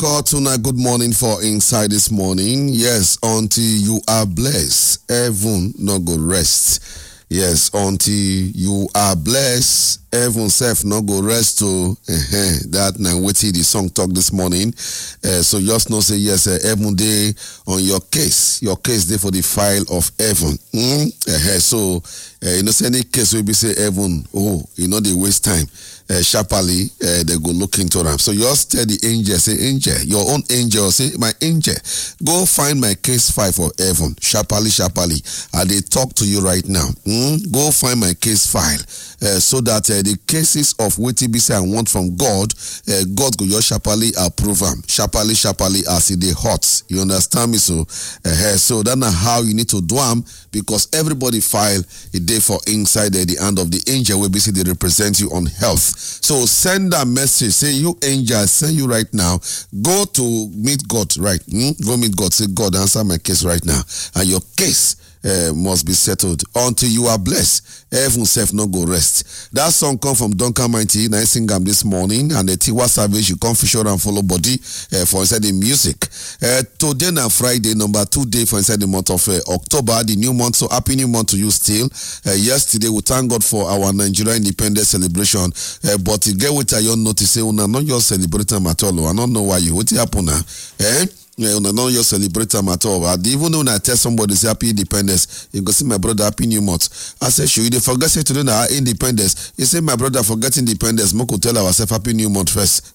God, tonight, good morning for inside this morning. Yes, until you are blessed, heaven no go rest. Yes, until you are blessed, heaven self no go rest to that now waiting the song talk this morning. So just know say yes, heaven day on your case day for the file of heaven. So you know say any case will be say heaven, you know they waste time. Sharply they go look into them. So you just tell the angel, say angel, your own angel, say my angel, go find my case file for heaven. Sharply, and they talk to you right now. Go find my case file so that the cases of what be say I want from God, God go just sharply approve them. Sharply as it they hot. You understand me? So so that's not how you need to do them, because everybody file a day for inside the hand of the angel will be say they represent you on health. So send a message, say you angel, I send you right now, go to meet God, right? Go meet God, say God answer my case right now, and your case must be settled until you are blessed. Heaven self no go rest. That song come from Duncan Mighty, and I sing them this morning, and the Tiwa Savage, you come feature and follow body for inside the music. Today na Friday, number 2 day for inside the month of October, the new month. So happy new month to you still. Yesterday we thank God for our Nigeria independence celebration, but you get what I notice, say una not just celebrate them at all. I don't know why you what happen now. Yeah, not just celebrate them at all. Even when I tell somebody say happy independence, you go see my brother happy new month. I say, sure, you forget say today na independence. You say my brother forget independence. Mo could tell ourselves happy new month first.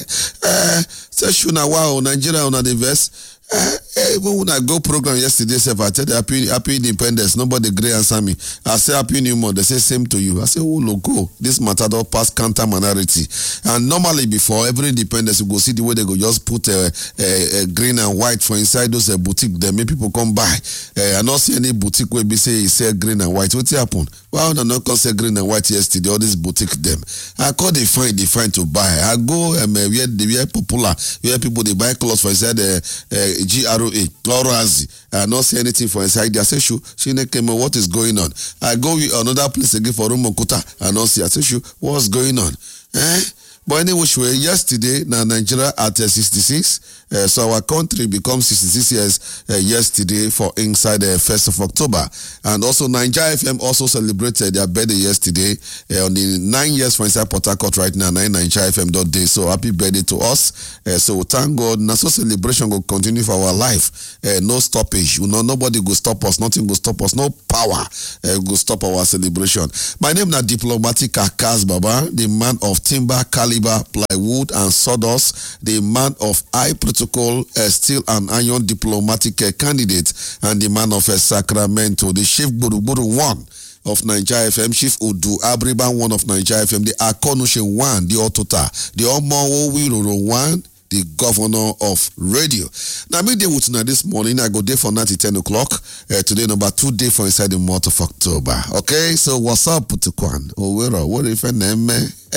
Say sure na wow, Nigeria on the verse. Even when I go program yesterday, I tell the happy independence, nobody agree answer me. I say happy new month, they say same to you. I say, oh logo, this matter don't pass counter minority. And normally before every independence, you go see the way they go just put a green and white for inside those boutique. Then make people come by. I not see any boutique where be say green and white. What happen? Well, no, not say green and white yesterday. All this boutique them. I call they find to buy. I go where popular, where people they buy clothes for inside GROA, Lorazi. I not see anything for inside there. I say, she came, what is going on? I go another place again for Rumokuta. I not see. I say, what's going on? But anyway, yesterday, now Nigeria at 66. So our country becomes 66 years yesterday for inside the 1st of October. And also Nigeria FM also celebrated their birthday yesterday on the 9 years for inside Port Harcourt right now, 9 Nigeria FM day. So happy birthday to us. So thank God. Now so celebration will continue for our life. No stoppage. You know, nobody will stop us. Nothing will stop us. No power will stop our celebration. My name is Diplomatic Akas Baba, the man of timber, caliber, plywood, and sawdust, the man of high protocol, steel and iron diplomatic candidate, and the man of Sacramento, the Chief Buruburu 1 of Nigeria FM, Chief Udu Abriban 1 of Nigeria FM, the Akonushe 1, the Otota, the Omo Wiroro 1, the governor of radio. Now, midday with tonight this morning, I go there for 9 to 10 o'clock. Today, number 2 day for inside the month of October. Okay, so what's up, Putukwan? What if I name?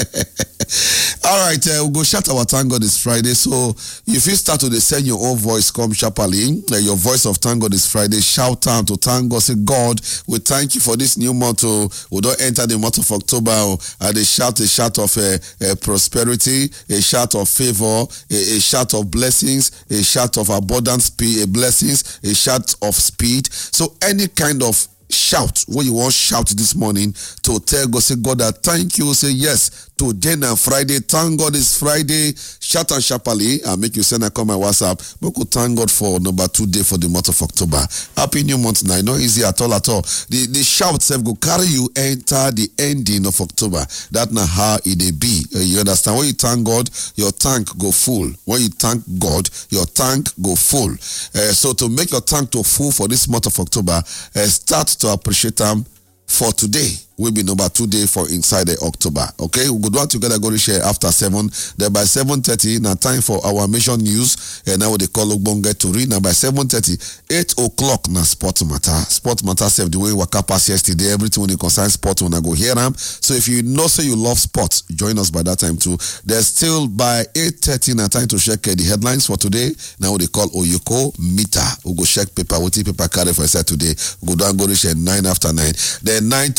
All right, we'll go shout our thank God this Friday. So if you start to send your own voice, come sharply. Your voice of thank God this Friday. Shout out to thank God. Say, God, we thank you for this new month. We don't enter the month of October. And they shout a shout of prosperity, a shout of favor, a shout of blessings, a shout of abundance, blessings, a shout of speed. So any kind of shout what you want shout this morning to tell God, say God, I thank you. Say yes, today and Friday, thank God it's Friday. Shout and sharply and make you send a call my WhatsApp. We could thank God for number 2 day for the month of October. Happy new month now. Not easy at all. The shout self go carry you enter the ending of October. That's not how it be. You understand? When you thank God, your tank go full. When you thank God, your tank go full. So to make your tank to full for this month of October, start to appreciate them for today. Will be number 2 day for inside the October. Okay, we go down together, go to share after 7. Then by 7:30, now time for our mission news. And now they call Ogbonge to read. Now by 7:30, 8 o'clock now sport matter. Sport matter self the way waka pass yesterday. Everything when you concern sport when I go hear them. So if you know say you love sports, join us by that time too. There's still by 8:30 now time to check the headlines for today. Now they call Oyoko Mita. We go check paper. What paper carry for inside today? We go down go to share 9 after 9. Then 9 to 10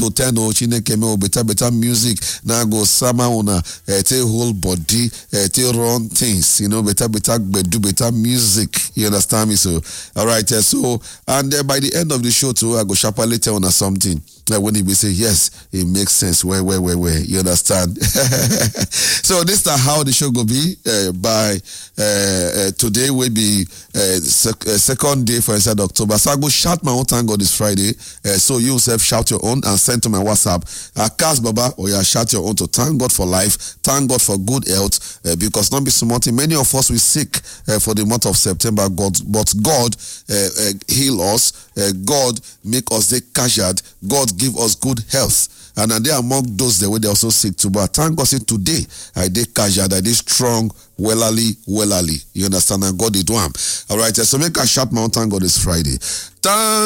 oh, Chineke me better music. Now go sama una take whole body, take run things, better better music. You understand me? So all right, so and by the end of the show too, I go sharply tell on something. When he be say yes, it makes sense. Where you understand? So this is how the show go be. By today will be second day for inside October. So I go shout my own thank God this Friday. So you yourself shout your own and send to my WhatsApp. Cast Baba or you shout your own to thank God for life, thank God for good health. Because not be smart. Many of us we sick for the month of September. But God heal us. God make us they casual. God give us good health. And they among those that were also sick too. But thank God say today I did casual, I did strong, wellally. You understand? And God did one. All right, so make a sharp mountain God this Friday.